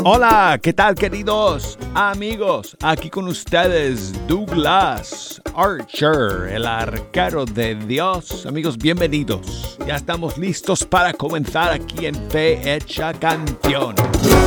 Hola, ¿qué tal queridos amigos? Aquí con ustedes Douglas Archer, el arquero de Dios. Amigos, bienvenidos. Ya estamos listos para comenzar aquí en Fe Hecha Canción.